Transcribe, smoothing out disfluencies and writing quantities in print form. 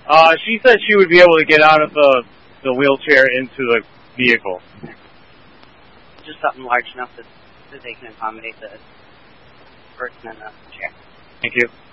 She said she would be able to get out of the wheelchair into the vehicle. Just something large enough that they can accommodate the person in the chair. Thank you.